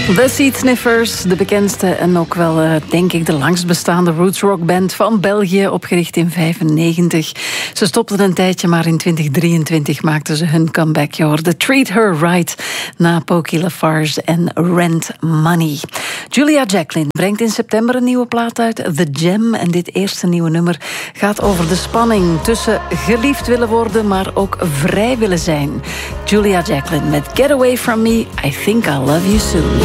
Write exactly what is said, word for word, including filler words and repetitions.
The Seed Sniffers, de bekendste en ook wel, uh, denk ik, de langst bestaande rootsrockband van België, opgericht in vijfennegentig. Ze stopten een tijdje, maar in twintig drieëntwintig maakten ze hun comeback. Je hoorde Treat Her Right na Pokey Lafarge en Rent Money. Julia Jacklin brengt in september een nieuwe plaat uit, The Gem. En dit eerste nieuwe nummer gaat over de spanning tussen geliefd willen worden, maar ook vrij willen zijn. Julia Jacklin met Get Away From Me, I Think I'll Love You Soon.